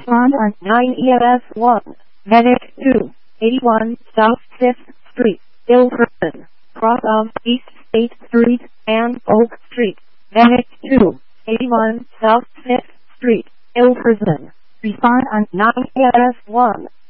Respond on 9 EMS 1. Medic 2. 81 South 5th Street, Ilfracombe. Cross of East State Street and Oak Street. Medic 2. 81 South 5th Street, Ilfracombe. Respond on 9 EMS 1.